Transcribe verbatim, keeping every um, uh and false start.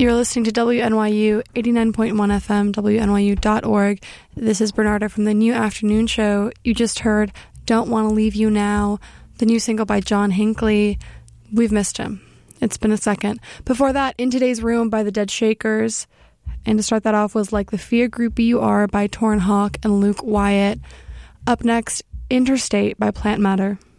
You're listening to W N Y U eighty-nine point one F M, W N Y U dot org. This is Bernarda from the new afternoon show. You just heard Don't Want to Leave You Now, the new single by John Hinckley. We've missed him. It's been a second. Before that, In Today's Room by the Dead Shakers. And to start that off was Like the Fear Groupie You Are by Torn Hawk and Luke Wyatt. Up next, Interstate by Plant Matter.